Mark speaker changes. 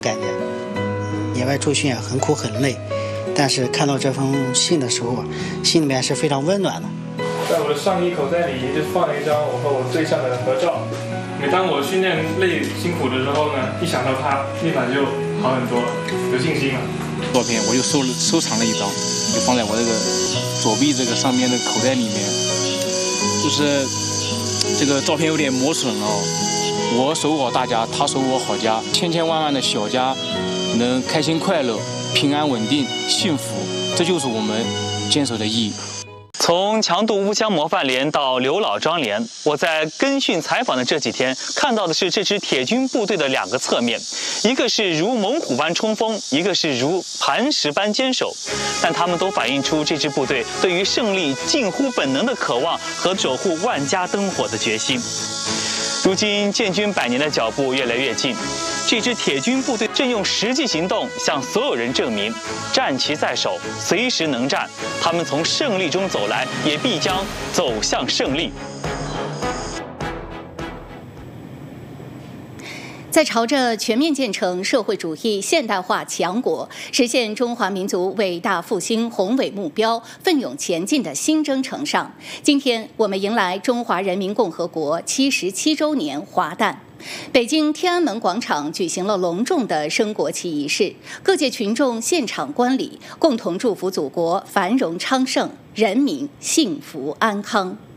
Speaker 1: 感觉野外驻训很苦很累，但是看到这封信的时候，心里面是非常温暖的。
Speaker 2: 在我的上衣口袋里就放了一张我和我对象的合照。每当我训练累辛苦的时候呢，一想到他，立马就好很多了，有信心了。
Speaker 3: 照片我就收藏了一张，就放在我这个左臂这个上面的口袋里面。就是这个照片有点磨损了，我守我大家，他守我好家，千千万万的小家能开心快乐、平安稳定、幸福，这就是我们坚守的意义。
Speaker 4: 从强渡乌江模范连到刘老庄连，我在跟训采访的这几天，看到的是这支铁军部队的两个侧面，一个是如猛虎般冲锋，一个是如磐石般坚守，但他们都反映出这支部队对于胜利近乎本能的渴望和守护万家灯火的决心。如今建军100年的脚步越来越近，这支铁军部队正用实际行动向所有人证明，战旗在手，随时能战。他们从胜利中走来，也必将走向胜利。
Speaker 5: 在朝着全面建成社会主义现代化强国、实现中华民族伟大复兴宏伟目标奋勇前进的新征程上，今天我们迎来中华人民共和国77周年华诞。北京天安门广场举行了隆重的升国旗仪式，各界群众现场观礼，共同祝福祖国繁荣昌盛，人民幸福安康。